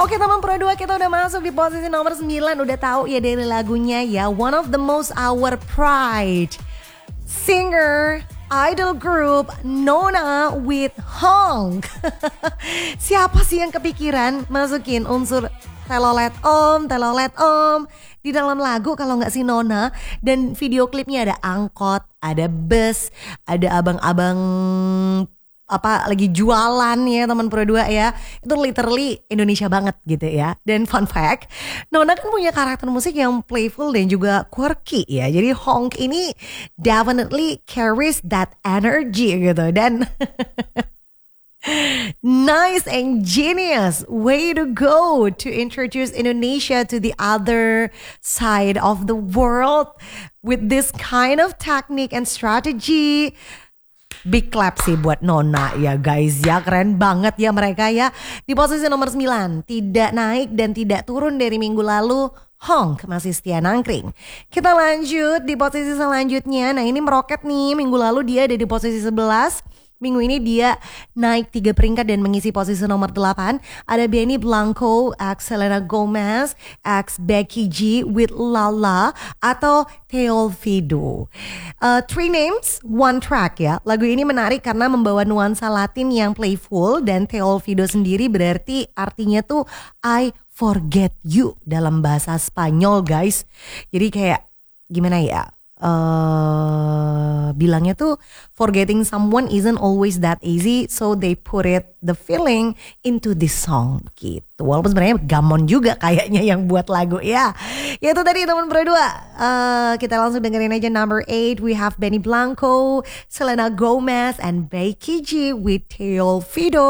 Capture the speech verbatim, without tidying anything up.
Oke teman Pro dua, kita udah masuk di posisi nomor sembilan. Udah tahu ya dari lagunya ya, one of the most our pride singer idol group Nona with Honk. Siapa sih yang kepikiran masukin unsur telolet om, telolet om di dalam lagu kalau nggak si Nona? Dan video klipnya ada angkot, ada bus, ada abang-abang apa lagi jualan ya teman Pro dua ya. Itu literally Indonesia banget gitu ya. Dan fun fact, Nona kan punya karakter musik yang playful dan juga quirky ya. Jadi Honk ini definitely carries that energy gitu. Dan nice and genius way to go to introduce Indonesia to the other side of the world with this kind of technique and strategy. Big clap sih buat Nona ya guys ya, keren banget ya mereka ya. Di posisi nomor sembilan, tidak naik dan tidak turun dari minggu lalu, Honk masih setia nangkring. Kita lanjut di posisi selanjutnya. Nah ini meroket nih, minggu lalu dia ada di posisi sebelas. Minggu ini dia naik tiga peringkat dan mengisi posisi nomor delapan. Ada Benny Blanco, X Selena Gomez, X Becky G with Lala atau Teolfido. Uh, three names, one track ya. Lagu ini menarik karena membawa nuansa Latin yang playful, dan Teolfido sendiri berarti artinya tuh I forget you dalam bahasa Spanyol guys. Jadi kayak gimana ya? Uh, bilangnya tuh forgetting someone isn't always that easy, so they put it the feeling into this song gitu. Walaupun sebenarnya gamon juga kayaknya yang buat lagu ya. Ya itu tadi teman Pro dua. Uh, kita langsung dengerin aja number eight. We have Benny Blanco, Selena Gomez, and Becky G with Teolfido.